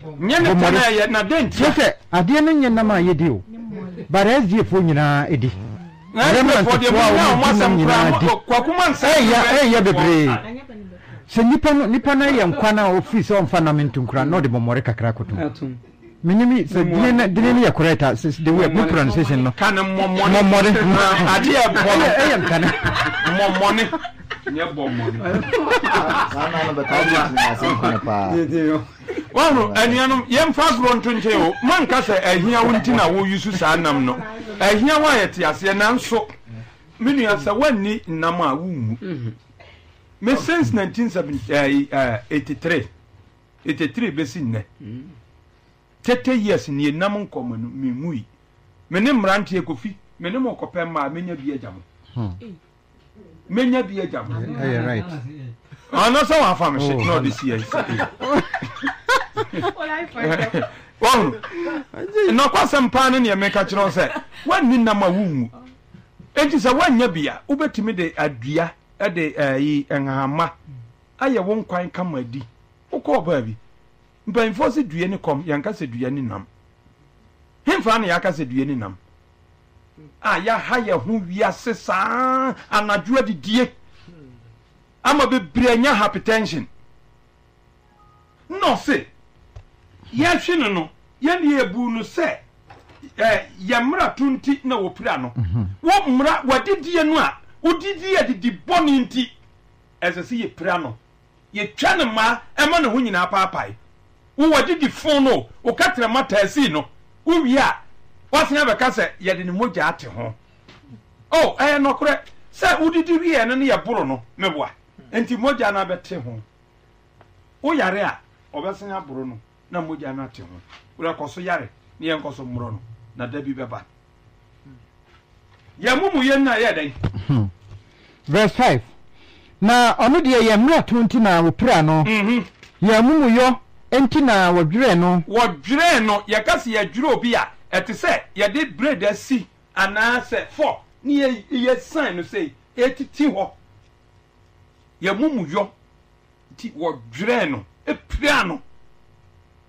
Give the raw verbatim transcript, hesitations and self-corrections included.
nyene tana ye na denti se ade no nyena ma ye di o bare die fo nyina edi remember for the mo mo sam kra kwa kuma nsa eh ya eh ya bebre se nipa no nipa na ye nkwa na office on fa na mentunkura no de momore kakra kotum minimi se dine dine ya correct the way we pronunciation no kana momone momore ade ya bono eh ya kana momone nye bomone sana na betaji na sem pa wano anianum yem fast run tunche o man ka se ahia wonti na wo yusu sa nam no ahia wa yete ase na nso menu asa wanni nam a wumu me since nineteen eighty-three eighty-three besi nne thirty years ni nam nkomo no me mui me ne mrante ekofi me ne mokope ma menya bi agya mo menya bi agya mo eh right ana so wa fam shit no this year Wong no kwasam pa ne ne meka kire se wanni nam a wumu enti se wanya bia ubetimi de adua e de yi enhama aye won kwan kama di ukọ ba bi mpanfo se due ni kom yanka se due ni nam hemfa na yaka se due ni nam ah ya ha ya hu wiase saa anadwo adidie ama be brenya hypertension no se ya hwene no ya ne ebu no se eh ya mra tunti na wopira no wo mra wadidie no a odidie adidi boni nti esese ye pira no ye twa ne ma ema ne ho nyina paapai wo wadidi fon no o katra mata asi no wo wi a wasena be ka se ye de ne moja ate ho oh eh no kore se odidi wi e no ne ye boro no meboa enti moja na bete ho wo yare a obesenya boro no na moja na ate ho wo koso yare ne ye koso mro no na dabi beba ya mumu ye na ye dan verse five na ono de ye mra twenty na wopira no mhm ya mumu yo enti na wodwere no wodwere no ye kase ye dwere obi a etese ye de bread asi ana se four ni ye ye sign no say etiti ho ye mumu yo ti wodwere no epira no